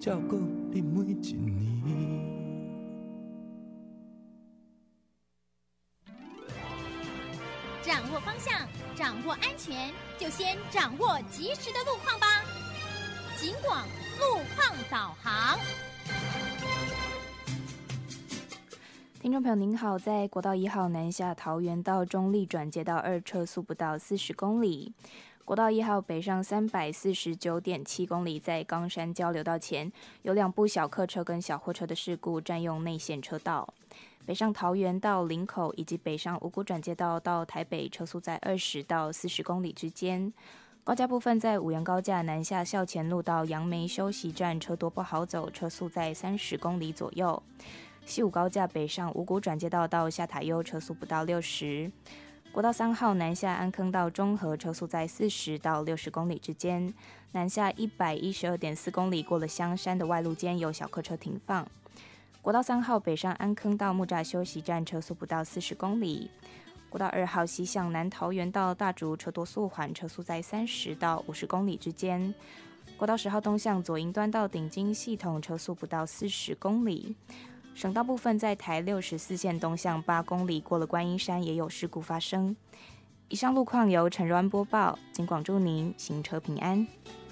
照顾你每一年。 掌握方向，掌握安全，就先掌握及时的路况吧。警广路况导航。 听众朋友您好，在国道1号南下桃园到中立转接到2车速不到40公里。国道1号北上349.7公里，在冈山交流道前有2部小客车跟小货车的事故，占用内线车道。北上桃园到林口以及北上五股转接道到台北车速在20到40公里之间。高架部分在五原高架南下校前路到杨梅休息站车多不好走，车速在30公里左右。西武高架北上五股转接道到下塔悠车速不到60。国道3号南下安坑到中和车速在40到60公里之间。南下112.4公里过了香山的外路间有小客车停放。国道3号北上安坑到木栅休息站车速不到40公里。国道2号西向南桃园到大竹车多速缓，车速在30到50公里之间。国道10号东向左营端到顶金系统车速不到40公里。省道部分在台64线东向8公里过了观音山也有事故发生。以上路况由陈若安播报，警广祝您行车平安。